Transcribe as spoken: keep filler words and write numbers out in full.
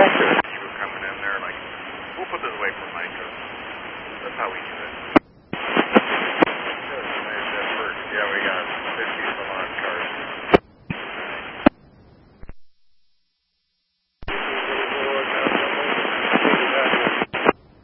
Catcher. You were coming in there like, we'll put this away for Mike. That's how we do it. Yeah, we got fifty